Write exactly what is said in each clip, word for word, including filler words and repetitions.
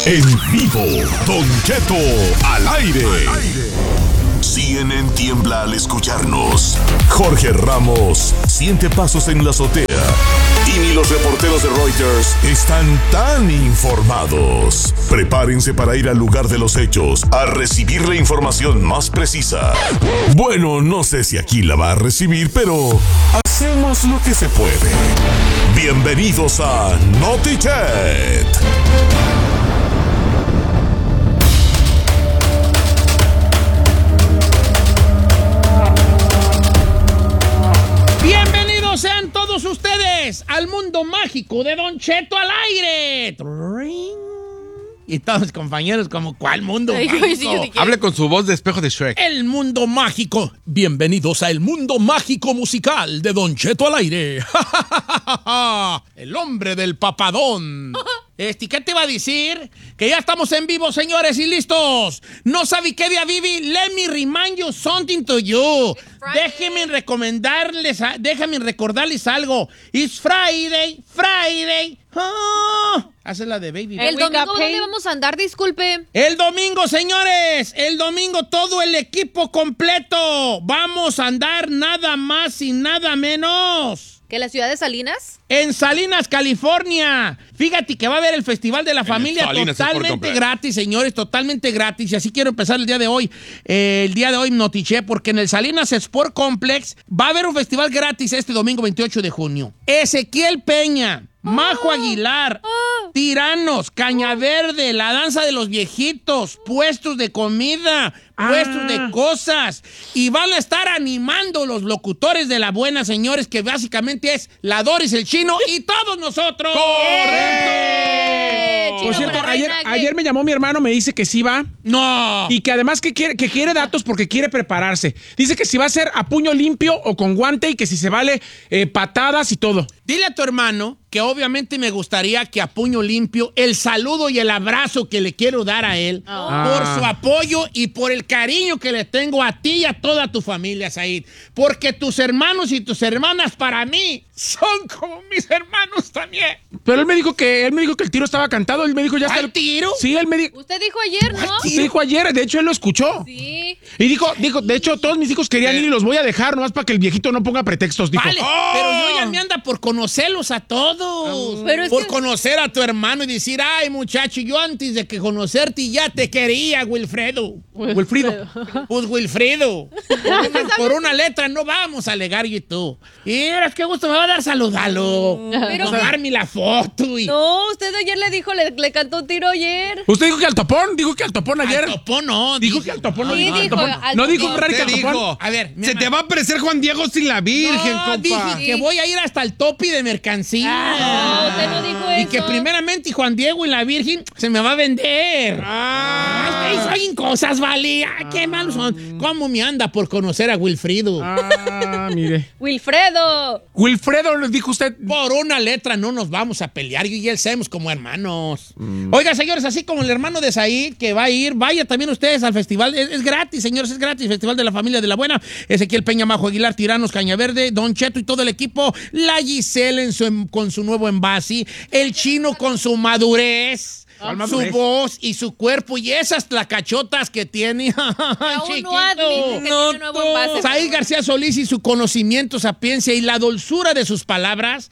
En vivo, Don Cheto al aire. C N N tiembla al escucharnos. Jorge Ramos siente pasos en la azotea. Y ni los reporteros de Reuters están tan informados. Prepárense para ir al lugar de los hechos a recibir la información más precisa. Bueno, no sé si aquí la va a recibir, pero hacemos lo que se puede. Bienvenidos a NotiChat. Bienvenidos sean todos ustedes al mundo mágico de Don Cheto al aire. Y todos mis compañeros como, ¿cuál mundo Ay, mágico? sí, Hable con su voz de espejo de Shrek. El mundo mágico. Bienvenidos a el mundo mágico musical de Don Cheto al aire. El hombre del papadón. Este, ¿qué te iba a decir? Que ya estamos en vivo, señores, y listos. ¿No sabe qué día viví? Let me remind you something to you. Déjenme recomendarles, déjenme recordarles algo. It's Friday, Friday. Oh, hace la de Baby. El domingo, ¿dónde vamos a andar? Disculpe. El domingo, señores, el domingo todo el equipo completo. Vamos a andar nada más y nada menos. ¿Que la ciudad de Salinas? En Salinas, California. Fíjate que va a haber el Festival de la En Familia Salinas, totalmente gratis, señores, totalmente gratis. Y así quiero empezar el día de hoy. Eh, el día de hoy notiché porque en el Salinas Sport Complex va a haber un festival gratis este domingo veintiocho de junio. Ezequiel Peña, Majo Aguilar, Tiranos, Caña Verde, la danza de los viejitos, puestos de comida, ah. puestos de cosas. Y van a estar animando los locutores de la buena, señores, que básicamente es la Doris, el Chino y todos nosotros. ¡Correcto! Por cierto, ayer, ayer me llamó mi hermano, me dice que sí va. No. Y que además que quiere, que quiere datos porque quiere prepararse. Dice que si va a ser a puño limpio o con guante y que si se vale eh, patadas y todo. Dile a tu hermano que obviamente me gustaría que a puño limpio el saludo y el abrazo que le quiero dar a él oh. por su apoyo y por el cariño que le tengo a ti y a toda tu familia, Said. Porque tus hermanos y tus hermanas para mí son como mis hermanos también. Pero él me dijo que él me dijo que el tiro estaba cantado. Él me dijo ya está. ¿El tiro? Sí, él me dijo. Usted dijo ayer, ¿no? Usted dijo ayer, de hecho él lo escuchó. Sí. Y dijo, dijo, de hecho todos mis hijos querían ir y los voy a dejar nomás para que el viejito no ponga pretextos. Dijo. Vale, oh. pero yo ya me anda por conocerlos a todos. Pero es por que... conocer a tu hermano y decir, ay, muchacho, yo antes de que conocerte ya te quería, Wilfredo. Wilfrido. Pues Wilfredo. Por una, por una letra no vamos a alegar yo y tú. Y eras qué gusto me va a dar saludarlo. Pero tomarme la foto. Y... No, usted ayer le dijo, le, le cantó un tiro ayer. ¿Usted dijo que al topón? Dijo que al topón ayer. Al topón no. Dijo dije, que al topón no. Sí, dijo, dijo, al topón. No dijo Ferrari que al topón. Dijo, a ver, se te va a aparecer Juan Diego sin la Virgen, no, compa. dije Sí. que voy a ir hasta el topi de mercancía. Ah, no, usted no dijo eso. Y que primeramente Juan Diego y la Virgen se me va a vender. Ah. Ay, soy cosas, vale. Ah, qué malos son. ¿Cómo me anda por conocer a Wilfrido? Ah, mire. Wilfredo. Wilfredo, le dijo usted. Por una letra no nos vamos a pelear. Yo y él somos como hermanos. Mm. Oiga, señores, así como el hermano de Said que va a ir, vaya también ustedes al festival. Es, es gratis, señores, es gratis. Festival de la Familia de la Buena. Ezequiel Peña, Majo Aguilar, Tiranos, Caña Verde, Don Cheto y todo el equipo. La Giselle en su, con su nuevo envase. El Chino con su madurez. Su voz y su cuerpo y esas tlacachotas que tiene. Aún no admite que no, tiene nuevo envase. Said García Solís y su conocimiento, sapiencia y la dulzura de sus palabras.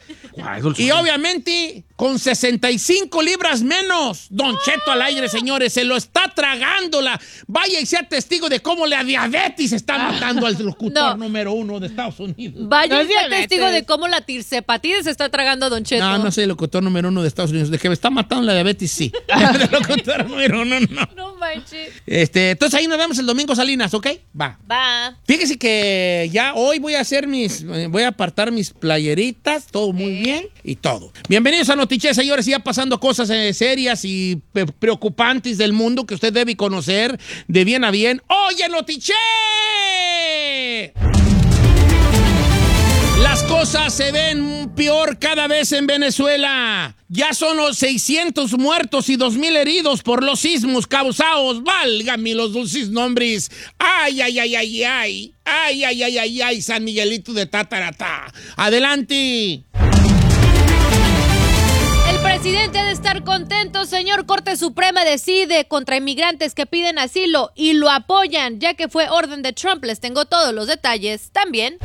Y obviamente con sesenta y cinco libras menos. Don Cheto al aire, señores, se lo está tragando. La... Vaya y sea testigo de cómo la diabetes está matando al locutor no. número uno de Estados Unidos. Vaya no y sea testigo de cómo la tirsepatitis está tragando a Don Cheto. No, no soy el locutor número uno de Estados Unidos. De que me está matando la diabetes, sí. El locutor número uno, no. No manches. Este, entonces ahí nos vemos el domingo, Salinas, ¿ok? Va. Va. Fíjese que ya hoy voy a hacer mis, voy a apartar mis playeritas, todo muy okay. bien y todo. Bienvenidos a Notiche, señores, ya pasando cosas eh, serias y pe- preocupantes del mundo que usted debe conocer de bien a bien. ¡Oye, Notiche! Las cosas se ven peor cada vez en Venezuela. Ya son los seiscientos muertos y dos mil heridos por los sismos causados. Válgame los dulces nombres. Ay, ay, ay, ay, ay. Ay, ay, ay, ay, ay, San Miguelito de Tataratá. Adelante. El presidente ha de estar contento, señor. Corte Suprema decide contra inmigrantes que piden asilo y lo apoyan, ya que fue orden de Trump. Les tengo todos los detalles también.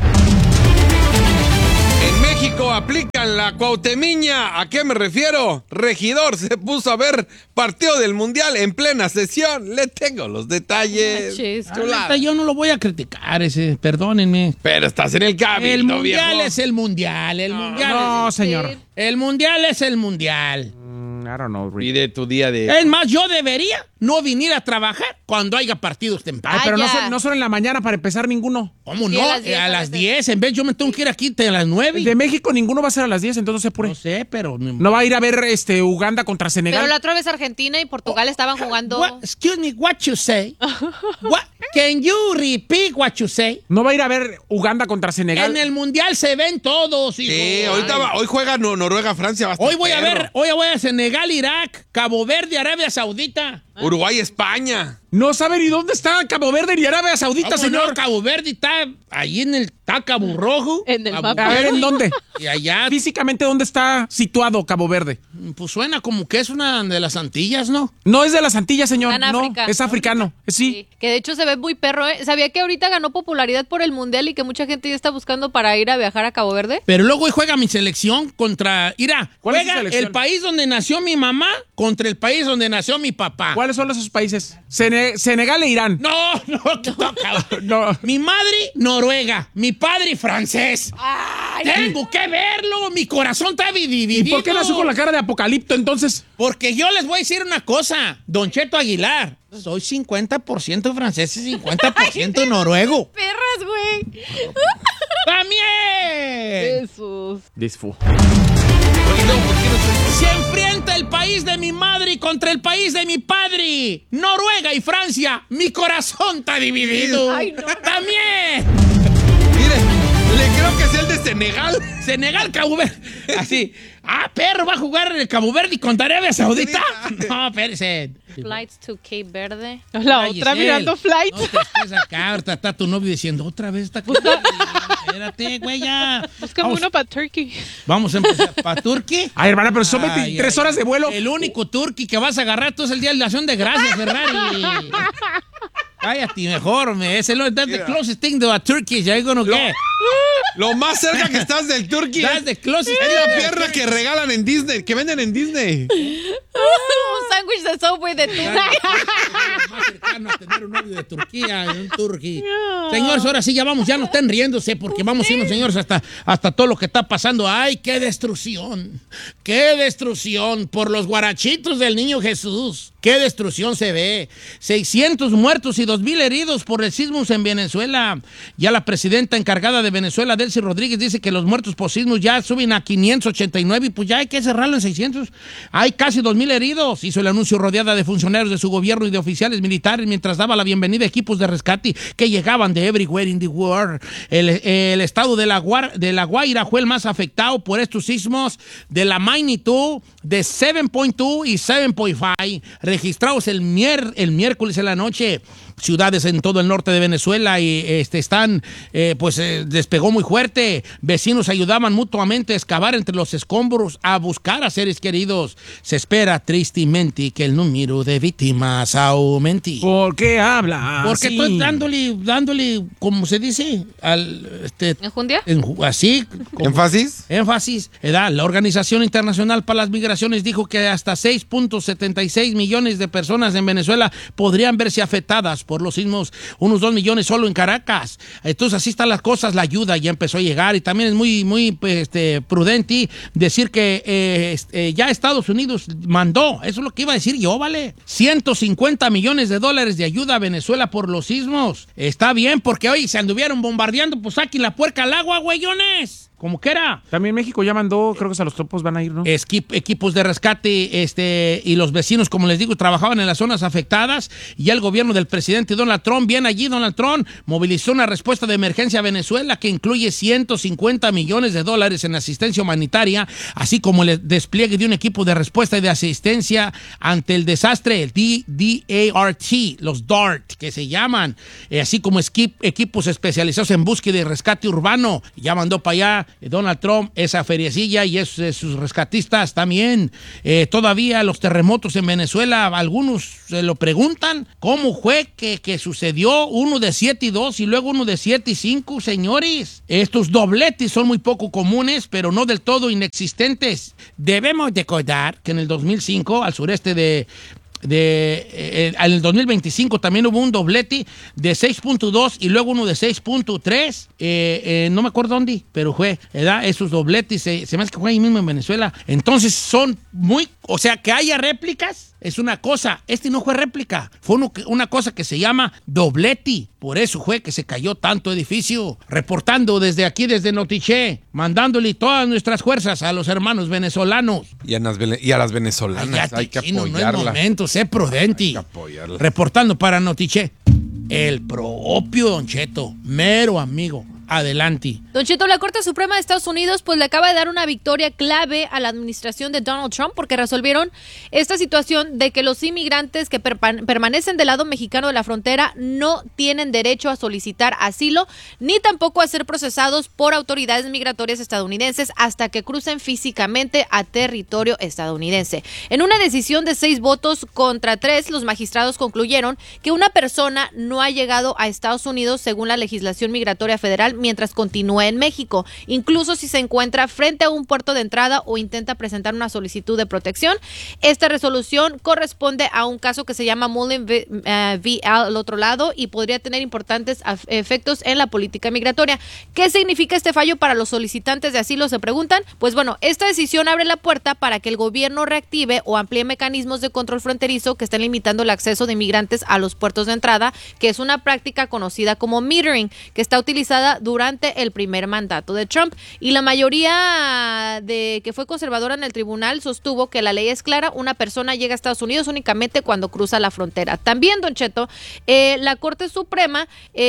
En México aplican la cuautemiña. ¿A qué me refiero? Regidor se puso a ver partido del Mundial en plena sesión. Le tengo los detalles. Chis. Ahorita yo no lo voy a criticar, ese, perdónenme. Pero estás en el cabildo, El mundial viejo. es el mundial, el mundial. No, es, señor. el mundial es el mundial. Mm, I don't know, Rick. Y de tu día de... Es más, yo debería no venir a trabajar cuando haya partidos temprano. Ay, pero no ya. son, no son en la mañana para empezar ninguno. ¿Cómo Sí, no? a las diez a a las veces. diez. En vez yo me tengo que ir aquí a las nueve. El de México ninguno va a ser a las diez, entonces se apure. No sé, pero... No va a ir a ver este Uganda contra Senegal. Pero la otra vez Argentina y Portugal estaban jugando. What- excuse me, what you say? What- can you repeat what you say? No va a ir a ver Uganda contra Senegal. En el mundial se ven todos, hijo. Sí, ahorita va- hoy juega Nor- Noruega, Francia. Va a estar Hoy voy a perro. ver, hoy voy a Senegal, Irak, Cabo Verde, Arabia Saudita. Uruguay, España. No sabe ni dónde está Cabo Verde ni Arabia Saudita, ¿Cómo señor. no? Cabo Verde está ahí en el está Cabo Rojo. En el Cabo mapa. A ver, ¿en dónde? Y allá, Físicamente, ¿dónde está situado Cabo Verde? pues suena como que es una de las Antillas, ¿no? No es de las Antillas, señor. Está en no, África. es africano. Sí. Sí, que de hecho se ve muy perro, ¿eh? ¿Sabía que ahorita ganó popularidad por el Mundial y que mucha gente ya está buscando para ir a viajar a Cabo Verde? Pero luego hoy juega mi selección contra... Mira, ¿Cuál es su juega selección? el país donde nació mi mamá contra el país donde nació mi papá. ¿Cuáles son esos países? Sene- Senegal e Irán. No, no, no, cabrón. No. Mi madre, Noruega. Mi padre, francés. Tengo que verlo. Mi corazón está dividido. ¿Y por qué nació con la cara de apocalipto entonces? Porque yo les voy a decir una cosa. Don Cheto Aguilar. Soy cincuenta por ciento francés y cincuenta por ciento noruego. ¡Perras, güey! ¡También! Jesús. Disfu. Se enfrenta el país de mi madre contra el país de mi padre. Noruega y Francia. Mi corazón está dividido. Ay, no. ¡También! Mire, le creo que es el de Senegal. Senegal, Cabo Verde. Así. Ah, perro, va a jugar el Cabo Verde contra Arabia Saudita. No, espérese. Flights to Cape Verde. La Ay, otra Giselle, mirando flight. No te estés acá, ahorita está tu novio diciendo otra vez está acá. Espérate, güey, ya. Buscamos Vamos, uno para Turkey. vamos a empezar. ¿Para Turquía? Ay, hermana, pero son Ay, veintitrés ay, horas de vuelo. El único turqui que vas a agarrar tú es el Día de la Acción de Gracias, Ferrari. Cállate mejor, me. Es el that's the closest thing to a turkey you're gonna get. Lo más cerca que estás del Turkey That's the closest es thing la to a pierna turkey. que regalan en Disney, que venden en Disney. Un sándwich de Subway de tu. Más cercano a tener un novio de Turquía, un turqui. Señores, ahora sí ya vamos, ya no estén riéndose porque vamos a irnos, señores, hasta, hasta todo lo que está pasando. ¡Ay, qué destrucción! ¡Qué destrucción por los guarachitos del niño Jesús! ¡Qué destrucción se ve! seiscientos muertos y dos mil heridos por el sismos en Venezuela. Ya la presidenta encargada de Venezuela, Delcy Rodríguez, dice que los muertos por sismos ya suben a quinientos ochenta y nueve y pues ya hay que cerrarlo en seiscientos. Hay casi dos mil heridos. Hizo el anuncio rodeada de funcionarios de su gobierno y de oficiales militares mientras daba la bienvenida a equipos de rescate que llegaban de everywhere in the world. El, el estado de la, Guar- de la Guaira fue el más afectado por estos sismos de la magnitud de siete punto dos y siete punto cinco registrados el, mier- el miércoles en la noche. Ciudades en todo el norte de Venezuela y este, están, eh, pues eh, despegó muy fuerte. Vecinos ayudaban mutuamente a excavar entre los escombros, a buscar a seres queridos. Se espera tristemente que el número de víctimas aumente. ¿Por qué habla? Porque así? estoy dándole, dándole, como se dice, al, este, ¿Enjundia? en- así, como- ¿Énfasis? énfasis. Edad. La Organización Internacional para las Migraciones dijo que hasta seis punto setenta y seis millones de personas en Venezuela podrían verse afectadas por los sismos, unos dos millones solo en Caracas. Entonces así están las cosas, la ayuda ya empezó a llegar y también es muy, muy pues, este, prudente decir que eh, este, ya Estados Unidos mandó, eso es lo que iba a decir yo, ¿vale? ciento cincuenta millones de dólares de ayuda a Venezuela por los sismos. Está bien, porque hoy se anduvieron bombardeando, pues saquen la puerca al agua, güeyones. Como que era. También México ya mandó, creo que hasta los topos van a ir, ¿no? Esquip- equipos de rescate este, y los vecinos, como les digo, trabajaban en las zonas afectadas y ya el gobierno del presidente Donald Trump, bien allí Donald Trump, movilizó una respuesta de emergencia a Venezuela que incluye ciento cincuenta millones de dólares en asistencia humanitaria, así como el despliegue de un equipo de respuesta y de asistencia ante el desastre, el D D A R T, los DART, que se llaman, eh, así como esquip- equipos especializados en búsqueda y rescate urbano. Ya mandó para allá eh, Donald Trump, esa feriecilla y es, eh, sus rescatistas también. Eh, todavía los terremotos en Venezuela, algunos se lo preguntan, ¿cómo fue que, que sucedió uno de siete y dos y luego uno de siete y cinco, señores? Estos dobletes son muy poco comunes, pero no del todo inexistentes. Debemos recordar que en el dos mil cinco, al sureste de De, eh, en el dos mil veinticinco también hubo un doblete de seis punto dos y luego uno de seis punto tres. Eh, eh, no me acuerdo dónde, pero fue, ¿verdad? Esos dobletes se, se me hace que fue ahí mismo en Venezuela. Entonces son muy, o sea, que haya réplicas es una cosa. Este no fue réplica, fue uno, una cosa que se llama doblete. Por eso fue que se cayó tanto edificio. Reportando desde aquí, desde Notiché, mandándole todas nuestras fuerzas a los hermanos venezolanos. Y a las, y a las venezolanas. Ay, hay que chino, apoyarlas. No es momento, sé prudente. Hay que apoyarlas. Reportando para Notiché, el propio Don Cheto, mero amigo. Adelante. Don Cheto, la Corte Suprema de Estados Unidos pues le acaba de dar una victoria clave a la administración de Donald Trump porque resolvieron esta situación de que los inmigrantes que perpa- permanecen del lado mexicano de la frontera no tienen derecho a solicitar asilo ni tampoco a ser procesados por autoridades migratorias estadounidenses hasta que crucen físicamente a territorio estadounidense. En una decisión de seis votos contra tres, los magistrados concluyeron que una persona no ha llegado a Estados Unidos según la legislación migratoria federal mientras continúe en México, incluso si se encuentra frente a un puerto de entrada o intenta presentar una solicitud de protección. Esta resolución corresponde a un caso que se llama Mullen v. Uh, al otro lado y podría tener importantes efectos en la política migratoria. ¿Qué significa este fallo para los solicitantes de asilo? Se preguntan. Pues bueno, esta decisión abre la puerta para que el gobierno reactive o amplíe mecanismos de control fronterizo que estén limitando el acceso de inmigrantes a los puertos de entrada, que es una práctica conocida como metering, que está utilizada durante el primer mandato de Trump. Y la mayoría de que fue conservadora en el tribunal sostuvo que la ley es clara, una persona llega a Estados Unidos únicamente cuando cruza la frontera. También, Don Cheto, eh, la Corte Suprema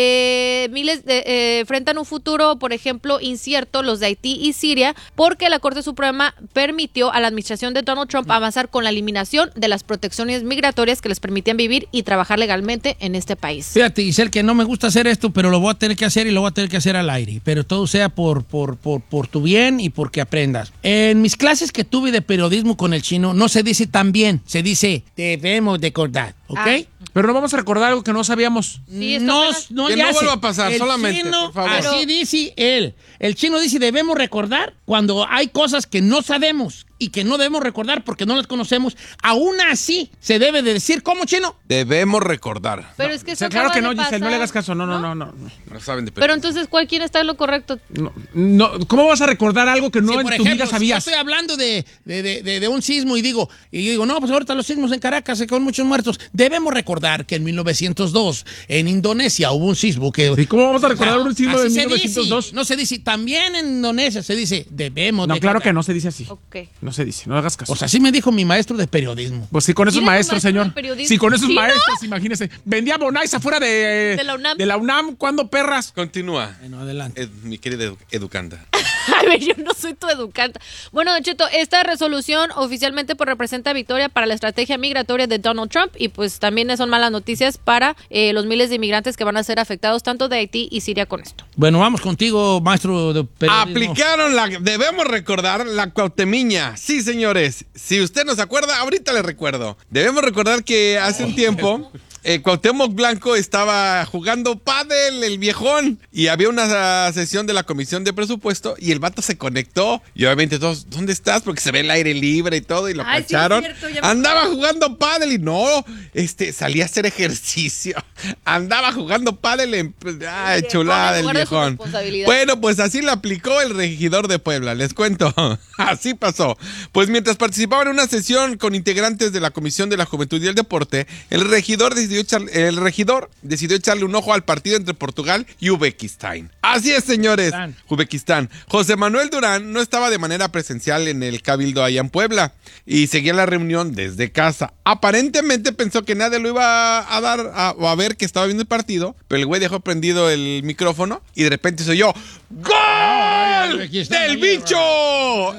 eh, miles de, eh, enfrentan un futuro, por ejemplo, incierto, los de Haití y Siria, porque la Corte Suprema permitió a la administración de Donald Trump avanzar con la eliminación de las protecciones migratorias que les permitían vivir y trabajar legalmente en este país. Fíjate, Giselle, que no me gusta hacer esto, pero lo voy a tener que hacer y lo voy a tener que hacer al aire, pero todo sea por, por, por, por tu bien y porque aprendas. En mis clases que tuve de periodismo con el chino, no se dice tan bien, se dice debemos recordar, ¿ok? Ah. Pero no vamos a recordar algo que no sabíamos. Sí, esto no, apenas- no Que le no hace. vuelva a pasar, El solamente, chino, por favor. así Pero- dice él. El chino dice debemos recordar cuando hay cosas que no sabemos y que no debemos recordar porque no las conocemos. Aún así se debe de decir, ¿cómo, chino? Debemos recordar. Pero es que O sea, eso claro acaba que no, de Giselle, no le pasar. hagas caso. No, no, no, no. no. No saben de Pero entonces, ¿cuál quién está en lo correcto? No, no, ¿cómo vas a recordar algo que no Sí, en por tu ejemplo, vida sabías? si yo estoy hablando de, de, de, de- de un sismo y digo, y yo digo, no, pues ahorita los sismos en Caracas se con muchos muertos. Debemos recordar que en mil novecientos dos en Indonesia hubo un sismo que... ¿Y cómo vamos a recordar un sismo Así de se mil novecientos dos? dice, no se dice, también en Indonesia se dice, debemos No, de claro recordar. que no se dice así. Ok. No se dice, no hagas caso. O sea, así me dijo mi maestro de periodismo. Pues sí, con esos ¿Quién es tu maestros, maestro señor. de periodismo? Sí, con esos ¿Chino? maestros, imagínese. Vendía Bonais afuera de, De la UNAM. De la UNAM, ¿cuándo, perras? Continúa, Bueno, adelante. ed- mi querida edu- educanda. A ver, yo no soy tu educanta. Bueno, Don Cheto, esta resolución oficialmente pues representa victoria para la estrategia migratoria de Donald Trump y pues también son malas noticias para eh, los miles de inmigrantes que van a ser afectados tanto de Haití y Siria con esto. Bueno, vamos contigo, maestro de periodismo. Aplicaron la, debemos recordar la cuautemiña. Sí, señores. Si usted no se acuerda, ahorita le recuerdo. Debemos recordar que hace un tiempo eh, Cuauhtémoc Blanco estaba jugando pádel, el viejón, y había una uh, sesión de la Comisión de Presupuesto y el vato se conectó y obviamente todos, ¿dónde estás? Porque se ve el aire libre y todo y lo Ay, sí, cacharon. es cierto, ya me Andaba acuerdo. jugando pádel y no, este, salía a hacer ejercicio. Andaba jugando pádel en... Ay, Sí, chulada pone en el lugar de su viejón. responsabilidad. Bueno, pues así lo aplicó el regidor de Puebla, les cuento. Así pasó. Pues mientras participaba en una sesión con integrantes de la Comisión de la Juventud y el Deporte, el regidor decidió, echar, el regidor decidió echarle un ojo al partido entre Portugal y Uzbekistán. Así es, señores. Uzbekistán. Uzbekistán. José Manuel Durán no estaba de manera presencial en el Cabildo allá en Puebla y seguía la reunión desde casa. Aparentemente pensó que nadie lo iba a dar a, o a ver que estaba viendo el partido, pero el güey dejó prendido el micrófono y de repente soy yo ¡Gol! ¡Gol del bicho!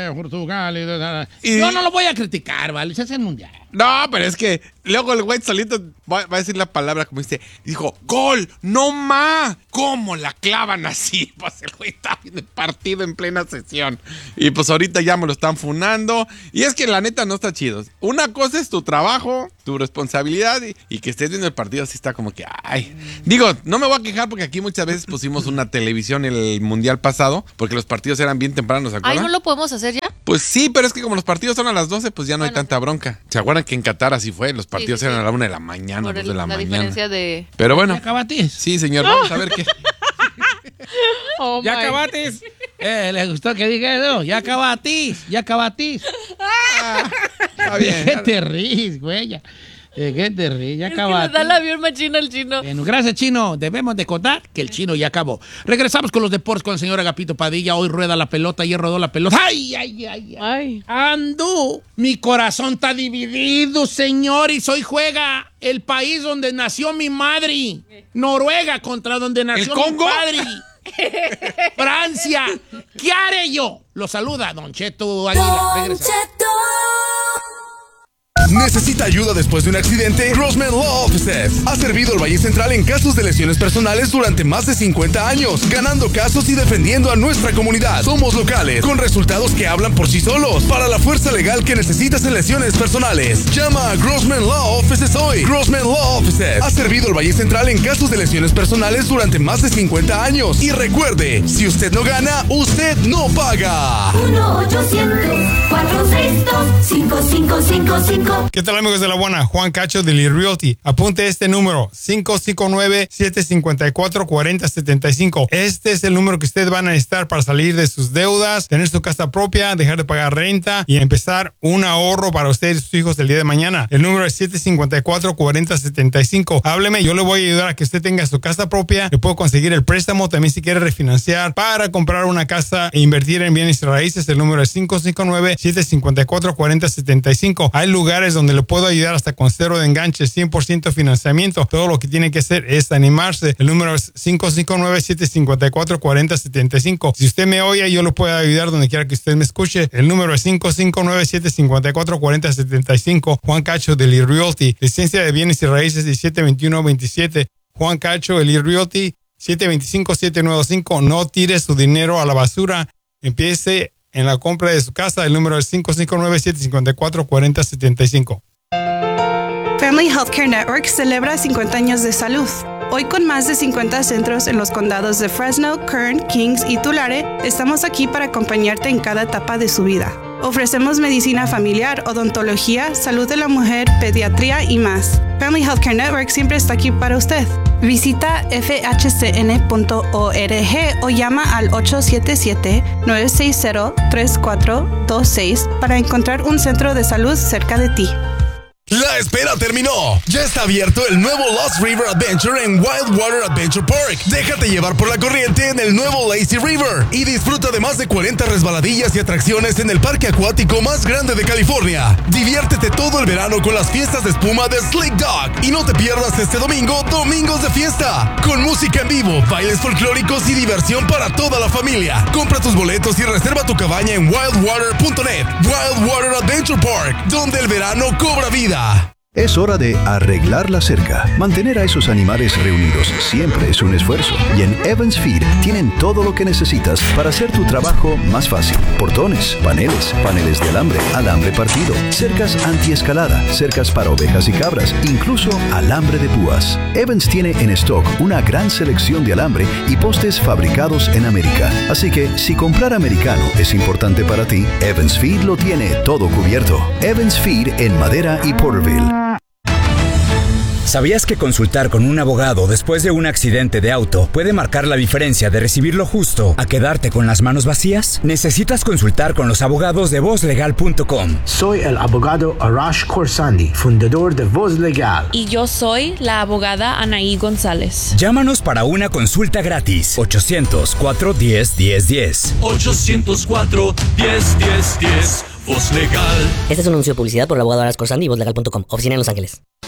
Yo no lo voy a criticar, ¿vale? Se hace el mundial. No, pero es que luego el güey solito va, va a decir la palabra como dice, dijo, gol, no ma, ¿cómo la clavan así? Pues el güey está en el partido en plena sesión. Y pues ahorita ya me lo están funando. Y es que la neta no está chido. Una cosa es tu trabajo, tu responsabilidad y, y que estés viendo el partido así está como que, ay. Digo, no me voy a quejar porque aquí muchas veces pusimos una televisión el mundial pasado porque los partidos eran bien tempranos, ¿se acuerdan? Ay, ¿no lo podemos hacer ya? Pues sí, pero es que como los partidos son a las doce, pues ya no Bueno. hay tanta bronca. ¿Se acuerdan que en Qatar así fue? Los partidos Sí, sí, eran sí. a la una de la mañana, Por dos el- de la, la mañana. diferencia de... Pero bueno. ¿Ya acabaste? Sí, señor, vamos a ver qué. Oh, Ya my. acabaste. Eh, ¿le gustó que diga eso? Ya acabaste, ya acabaste. Está ¿De bien. qué te ríes, güey? Ya- ¿De qué te ríes? Ya Es que nos acabaste. da el avión machino al chino. Bueno, gracias, Chino. Debemos de contar que el Chino ya acabó. Regresamos con los deportes con el señor Agapito Padilla. Hoy rueda la pelota, ayer rodó la pelota. ¡Ay, ay, ay! ay. Ay. Ando, mi corazón está dividido, señores. Hoy juega el país donde nació mi madre. Noruega contra donde nació mi Congo? padre. Francia. ¿Qué haré yo? Lo saluda Don Cheto Aguila. Regresa. ¿Necesita ayuda después de un accidente? Grossman Law Offices ha servido al Valle Central en casos de lesiones personales durante más de cincuenta años, ganando casos y defendiendo a nuestra comunidad. Somos locales, con resultados que hablan por sí solos. Para la fuerza legal que necesitas en lesiones personales, llama a Grossman Law Offices hoy. Grossman Law Offices ha servido al Valle Central en casos de lesiones personales durante más de cincuenta años. Y recuerde, si usted no gana, usted no paga. uno ochocientos, cuatrocientos sesenta y dos, cinco cinco cinco cinco. ¿Qué tal, amigos de La Buena? Juan Cacho de Lee Realty. Apunte este número, cinco cinco nueve, siete cinco cuatro, cuatro cero siete cinco. Este es el número que ustedes van a necesitar para salir de sus deudas, tener su casa propia, dejar de pagar renta y empezar un ahorro para ustedes y sus hijos el día de mañana. El número es siete cinco cuatro, cuatro cero siete cinco. Hábleme, yo le voy a ayudar a que usted tenga su casa propia. Le puedo conseguir el préstamo también si quiere refinanciar para comprar una casa e invertir en bienes y raíces. El número es cinco cinco nueve, siete cinco cuatro, cuatro cero siete cinco. Hay lugares donde le puedo ayudar hasta con cero de enganche, cien por ciento financiamiento. Todo lo que tiene que hacer es animarse. El número es cinco cinco nueve, siete cinco cuatro, cuatro cero siete cinco. Si usted me oye, yo lo puedo ayudar donde quiera que usted me escuche. El número es cinco cinco nueve, siete cinco cuatro, cuatro cero siete cinco. Juan Cacho de Lee Realty. Licencia de bienes y raíces diecisiete veintiuno veintisiete. Juan Cacho de Lee Realty. siete dos cinco, siete nueve cinco. No tire su dinero a la basura. Empiece en la compra de su casa. El número es cinco cinco nueve, siete cinco cuatro, cuatro cero siete cinco. Family Healthcare Network celebra cincuenta años de salud. Hoy con más de cincuenta centros en los condados de Fresno, Kern, Kings y Tulare, estamos aquí para acompañarte en cada etapa de su vida. Ofrecemos medicina familiar, odontología, salud de la mujer, pediatría y más. Family Healthcare Network siempre está aquí para usted. Visita f h c n punto org o llama al ocho siete siete, nueve seis cero, tres cuatro dos seis para encontrar un centro de salud cerca de ti. La espera terminó. Ya está abierto el nuevo Lost River Adventure en Wildwater Adventure Park. Déjate llevar por la corriente en el nuevo Lazy River y disfruta de más de cuarenta resbaladillas y atracciones en el parque acuático más grande de California. Diviértete todo el verano con las fiestas de espuma de Slick Dog y no te pierdas este domingo Domingos de Fiesta con música en vivo, bailes folclóricos y diversión para toda la familia. Compra tus boletos y reserva tu cabaña en wildwater punto net. Wildwater Adventure Park, donde el verano cobra vida. Es hora de arreglar la cerca. Mantener a esos animales reunidos siempre es un esfuerzo. Y en Evans Feed tienen todo lo que necesitas para hacer tu trabajo más fácil. Portones, paneles, paneles de alambre, alambre partido, cercas antiescalada, cercas para ovejas y cabras, incluso alambre de púas. Evans tiene en stock una gran selección de alambre y postes fabricados en América. Así que si comprar americano es importante para ti, Evans Feed lo tiene todo cubierto. Evans Feed en Madera y Porterville. ¿Sabías que consultar con un abogado después de un accidente de auto puede marcar la diferencia de recibir lo justo a quedarte con las manos vacías? Necesitas consultar con los abogados de voz legal punto com. Soy el abogado Arash Khorsandi, fundador de Voz Legal. Y yo soy la abogada Anaí González. Llámanos para una consulta gratis. ochocientos, cuatro uno cero, uno cero uno cero. ochocientos cuatro, diez, diez, diez. Voz Legal. Este es un anuncio de publicidad por el abogado Arash Khorsandi y voz legal punto com. Oficina en Los Ángeles.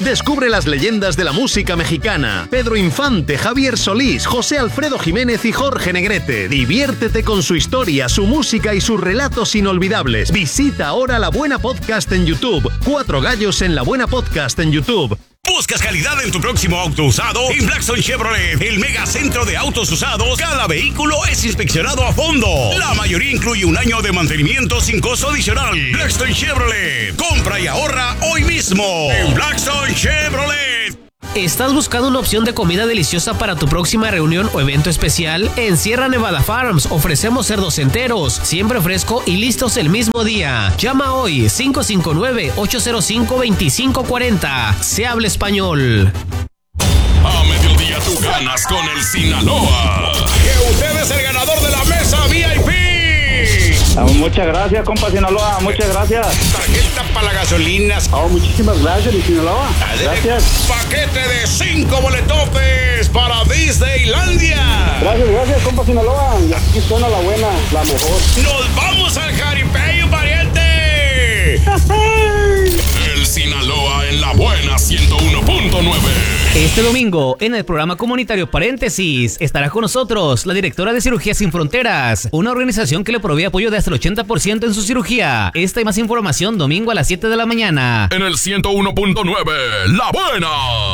Descubre las leyendas de la música mexicana. Pedro Infante, Javier Solís, José Alfredo Jiménez y Jorge Negrete. Diviértete con su historia, su música y sus relatos inolvidables. Visita ahora La Buena Podcast en YouTube. Cuatro gallos en La Buena Podcast en YouTube. ¿Buscas calidad en tu próximo auto usado? En Blackstone Chevrolet, el mega centro de autos usados, cada vehículo es inspeccionado a fondo. La mayoría incluye un año de mantenimiento sin costo adicional. Blackstone Chevrolet, compra y ahorra hoy mismo en Blackstone Chevrolet. ¿Estás buscando una opción de comida deliciosa para tu próxima reunión o evento especial? En Sierra Nevada Farms ofrecemos cerdos enteros, siempre fresco y listos el mismo día. Llama hoy cinco cinco nueve, ocho cero cinco, dos cinco cuatro cero. Se habla español. A mediodía tú ganas con el Sinaloa. Que usted es el ganador de la mesa V I P. Oh, muchas gracias, compa Sinaloa, muchas gracias. Tarjeta para la gasolina. Oh, muchísimas gracias, mi Sinaloa. Gracias. Paquete de cinco boletopes para Disneylandia. Gracias, gracias, compa Sinaloa. Y aquí suena la buena, la mejor. ¡Nos vamos al Caribeño, pariente! El Sinaloa en la buena ciento uno punto nueve. Este domingo, en el programa comunitario Paréntesis, estará con nosotros la directora de Cirugía Sin Fronteras, una organización que le provee apoyo de hasta el ochenta por ciento en su cirugía. Esta y más información domingo a las siete de la mañana. En el ciento uno punto nueve, La Buena.